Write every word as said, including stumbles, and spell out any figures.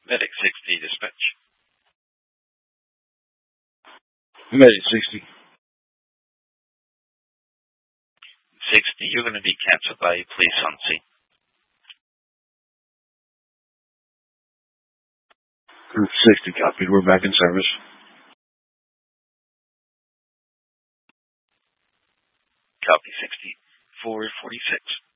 Medic sixty, dispatch. Medic sixty. sixty, you're going to be captured by police on scene. Group sixty, copied. We're back in service. Copy sixty, four forty-six.